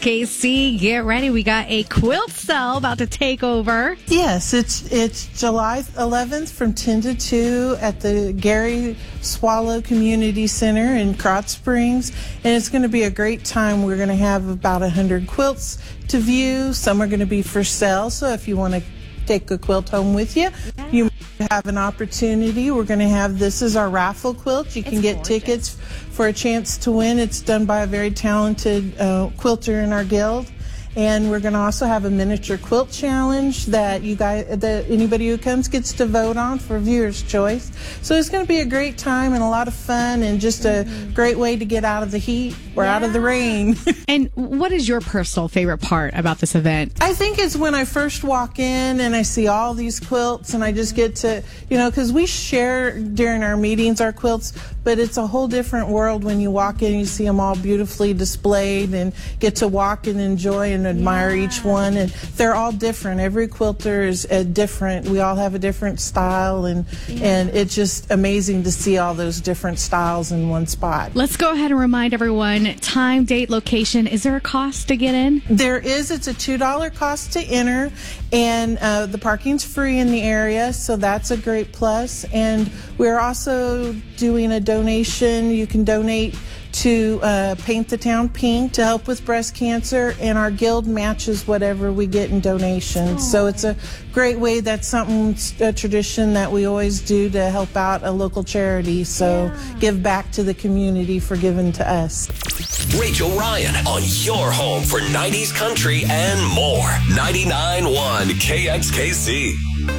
KXKC, get ready. We got a quilt sale about to take over. Yes, it's July 11th from 10 to 2 at the Gary Swallow Community Center in Krotz Springs. And it's going to be a great time. We're going to have about 100 quilts to view. Some are going to be for sale. So if you want to take a quilt home with you, you have an opportunity. We're going to have, this is our raffle quilt. You can get tickets for a chance to win. It's done by a very talented quilter in our guild. And we're going to also have a miniature quilt challenge that anybody who comes gets to vote on for viewer's choice. So it's going to be a great time and a lot of fun and just a great way to get out of the heat or out of the rain. And what is your personal favorite part about this event? I think it's when I first walk in and I see all these quilts and I just get to, because we share during our meetings our quilts, but it's a whole different world when you walk in and you see them all beautifully displayed and get to walk and enjoy and admire each one. And they're all different. Every quilter is different. We all have a different style, and it's just amazing to see all those different styles in one spot. Let's go ahead and remind everyone, time, date, location. Is there a cost to get in? There is. It's a $2 cost to enter, and the parking's free in the area, so that's a great plus. And we're also doing a donation. You can donate to Paint the Town Pink to help with breast cancer, and our guild matches whatever we get in donations. So it's a great way. That's a tradition that we always do to help out a local charity. So give back to the community for giving to us. Rachel Ryan on your home for 90s country and more. 99.1 KXKC.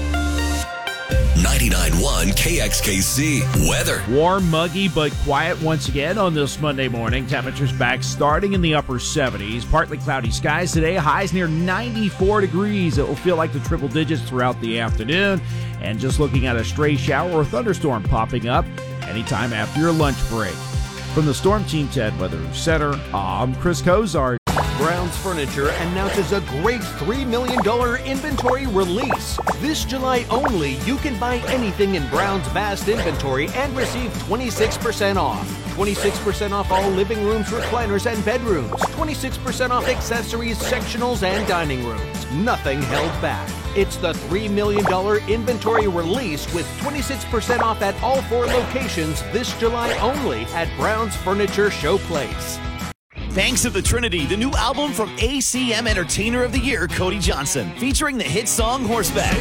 99.1 KXKC weather. Warm, muggy, but quiet once again on this Monday morning. Temperatures back starting in the upper 70s. Partly cloudy skies today. Highs near 94 degrees. It will feel like the triple digits throughout the afternoon. And just looking at a stray shower or thunderstorm popping up anytime after your lunch break. From the Storm Team 10 Weather Center, I'm Chris Cozart. Brown's Furniture announces a great $3 million inventory release. This July only, you can buy anything in Brown's vast inventory and receive 26% off. 26% off all living rooms, recliners, and bedrooms. 26% off accessories, sectionals, and dining rooms. Nothing held back. It's the $3 million inventory release with 26% off at all 4 locations this July only at Brown's Furniture Showplace. Thanks to the Trinity, the new album from ACM Entertainer of the Year, Cody Johnson, featuring the hit song Horseback.